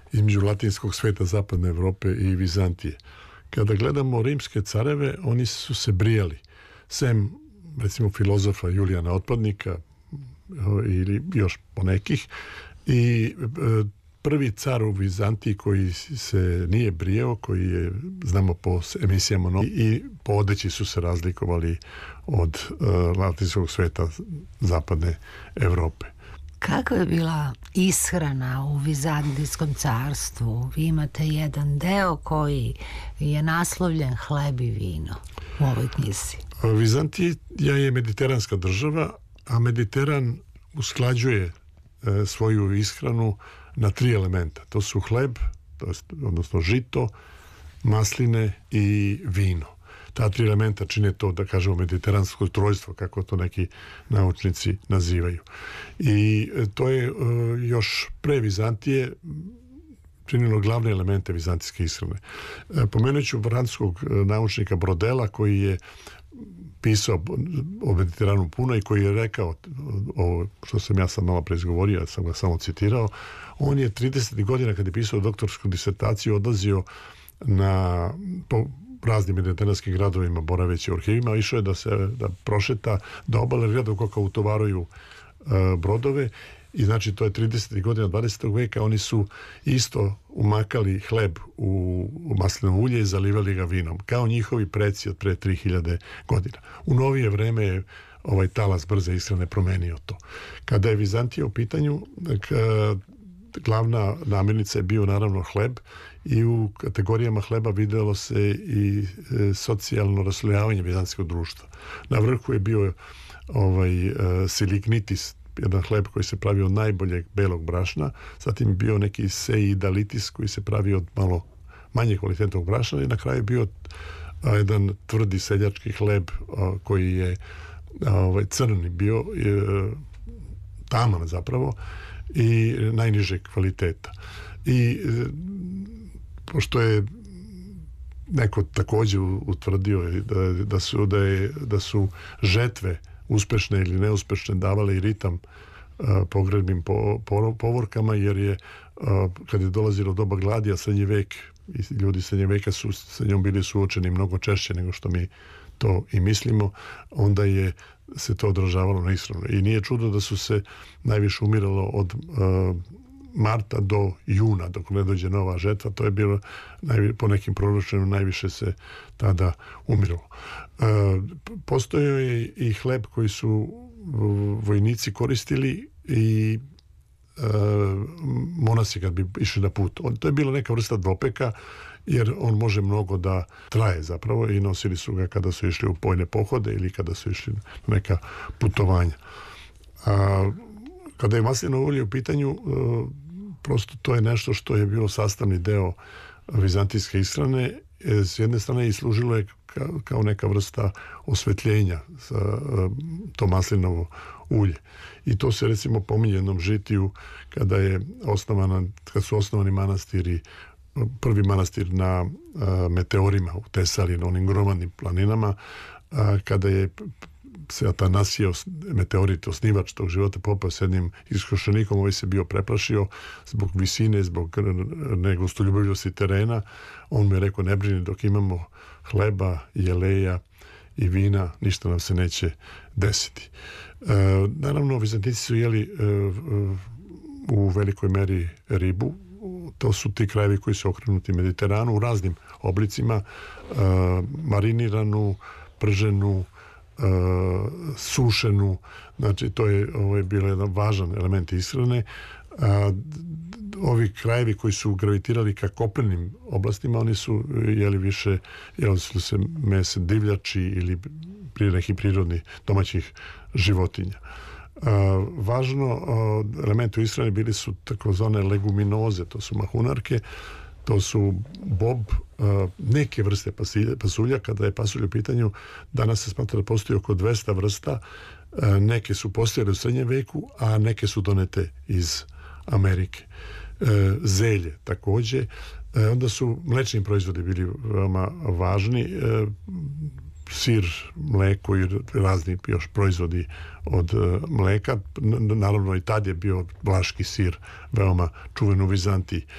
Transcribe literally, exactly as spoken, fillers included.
između latinskog sveta, zapadne Evrope i Vizantije. Kada gledamo rimske careve, oni su se brijali. Sem, recimo, filozofa Julijana Otpadnika ili još ponekih. I prvi car u Vizantiji koji se nije brijao, koji je, znamo po emisijama, no, i po odeći su se razlikovali od uh, latinskog sveta zapadne Evrope. Kakva je bila ishrana u Vizantijskom carstvu? Vi imate jedan deo koji je naslovljen Hleb i vino u ovoj knjizi. Vizantija je mediteranska država, a Mediteran usklađuje e, svoju ishranu na tri elementa. To su hleb, to jest, odnosno žito, masline i vino. Ta tri elementa čine to, da kažemo, mediteransko trojstvo, kako to neki naučnici nazivaju. I to je uh, još pre Vizantije činilo glavne elemente vizantijske ishrane. E, pomenut ću francuskog naučnika Brodela, koji je pisao o Mediteranu puno i koji je rekao ovo što sam ja sad malo preizgovorio, ja sam ga samo citirao. On je tridesetih godina, kad je pisao doktorsku disertaciju, odlazio na po raznim mediteranskim gradovima, boraveći u arhivima, išao je da se da prošeta, da obale, gleda kako utovaruju uh, brodove. I znači to je tridesetih godina dvadesetog veka, oni su isto umakali hleb u, u maslinovo ulje i zalivali ga vinom, kao njihovi preci od pre tri hiljade godina. U novije vreme je ovaj talas brze ishrane promenio to. Kada je Vizantija u pitanju, k, glavna namirnica je bio naravno hleb i u kategorijama hleba videlo se i e, socijalno raslojavanje vizantijskog društva. Na vrhu je bio ovaj e, silignitis, jedan hleb koji se pravi od najboljeg belog brašna, zatim je bio neki seidalitis koji se pravi od malo manje kvalitetnog brašna i na kraju je bio a, jedan tvrdi seljački hleb a, koji je a, ovaj, crni bio, je, taman zapravo i najnižeg kvaliteta. I e, pošto je neko također utvrdio da, da, su, da, je, da su žetve uspešne ili neuspešne davale i ritam uh, pogrebnim po, po, povorkama, jer je uh, kad je dolazilo doba gladi, a srednji vek i ljudi srednje veka su sa njom bili suočeni mnogo češće nego što mi to i mislimo, onda je se to odražavalo na ishranu. I nije čudo da su se najviše umiralo od uh, marta do juna, dok ne dođe nova žetva. To je bilo najvi, po nekim proročenjima najviše se tada umiralo. E, postojao je i hleb koji su vojnici koristili i e, monasi kad bi išli na put. On, to je bila neka vrsta dvopeka, jer on može mnogo da traje zapravo i nosili su ga kada su išli u bojne pohode ili kada su išli na neka putovanja. A kada je maslinovo ulje u pitanju, prosto to je nešto što je bilo sastavni deo vizantijske ishrane. S jedne strane i služilo je kao neka vrsta osvetljenja za to maslinovo ulje. I to se recimo pominje jednom žitiju kada je osnovana, kad su osnovani manastiri, prvi manastir na meteorima u Tesaliji, na onim gromadnim planinama, kada je se Atanasije, meteorit, osnivač tog života, popao s jednim iskušenikom, ovaj se bio preplašio zbog visine, zbog negostoljubivosti terena. On mi je rekao, ne brini, dok imamo hleba, jeleja i vina, ništa nam se neće desiti. E, naravno, Vizantinci su jeli e, u velikoj meri ribu. To su ti krajevi koji su okrenuti Mediteranu u raznim oblicima, e, mariniranu, prženu, Uh, sušenu, znači to je ovo je bilo jedan važan element ishrane. A ovi krajevi koji su gravitirali ka kopnenim oblastima, oni su jeli više, jeli su se mese divljači ili pri nekih prirodnih domaćih životinja. A, važno a, elementi u ishrani bili su takozvane leguminoze, to su mahunarke, to su bob, neke vrste pasulja. Kada je pasulj u pitanju, danas se smatra da postoji oko dvesta vrsta. Neke su postojale u srednjem veku, a neke su donete iz Amerike. Zelje također. Onda su mlečni proizvodi bili veoma važni. Sir, mleko i razni još proizvodi od mleka. Naravno i tad je bio vlaški sir veoma čuven u Vizantiji.